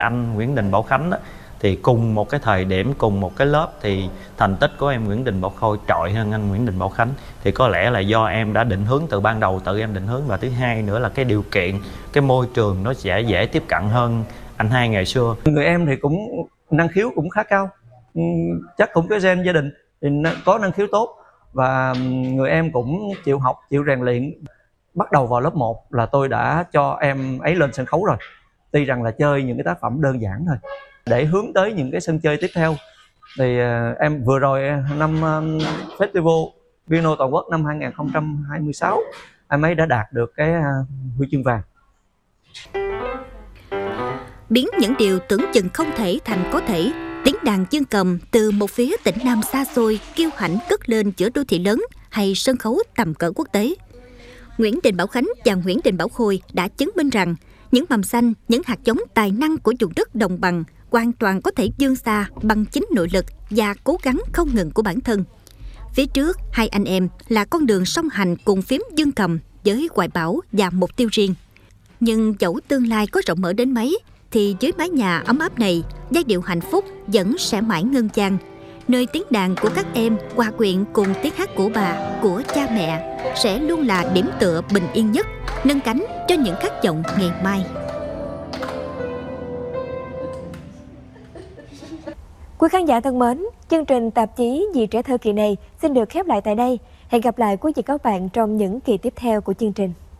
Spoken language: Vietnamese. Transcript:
Anh Nguyễn Đình Bảo Khánh đó, thì cùng một cái thời điểm, cùng một cái lớp thì thành tích của em Nguyễn Đình Bảo Khôi trội hơn anh Nguyễn Đình Bảo Khánh. Thì có lẽ là do em đã định hướng từ ban đầu, tự em định hướng, và thứ hai nữa là cái điều kiện, cái môi trường nó sẽ dễ tiếp cận hơn anh hai ngày xưa. Người em thì cũng năng khiếu cũng khá cao, chắc cũng cái gen gia đình thì có năng khiếu tốt, và người em cũng chịu học, chịu rèn luyện. Bắt đầu vào lớp 1 là tôi đã cho em ấy lên sân khấu rồi, tuy rằng là chơi những cái tác phẩm đơn giản thôi để hướng tới những cái sân chơi tiếp theo. Thì em vừa rồi năm Festival Piano Toàn quốc năm 2026 em ấy đã đạt được cái huy chương vàng. Biến những điều tưởng chừng không thể thành có thể, tiếng đàn dương cầm từ một phía tỉnh Nam xa xôi kiêu hãnh cất lên giữa đô thị lớn hay sân khấu tầm cỡ quốc tế. Nguyễn Đình Bảo Khánh và Nguyễn Đình Bảo Khôi đã chứng minh rằng những mầm xanh, những hạt giống tài năng của vùng đất đồng bằng hoàn toàn có thể vươn xa bằng chính nội lực và cố gắng không ngừng của bản thân. Phía trước, hai anh em là con đường song hành cùng phím dương cầm với hoài bão và mục tiêu riêng. Nhưng dẫu tương lai có rộng mở đến mấy, thì dưới mái nhà ấm áp này, giai điệu hạnh phúc vẫn sẽ mãi ngân vang, nơi tiếng đàn của các em hòa quyện cùng tiếng hát của bà, của cha mẹ sẽ luôn là điểm tựa bình yên nhất, nâng cánh cho những khát vọng ngày mai. Quý khán giả thân mến, chương trình tạp chí Vì Trẻ Thơ kỳ này xin được khép lại tại đây. Hẹn gặp lại quý vị các bạn trong những kỳ tiếp theo của chương trình.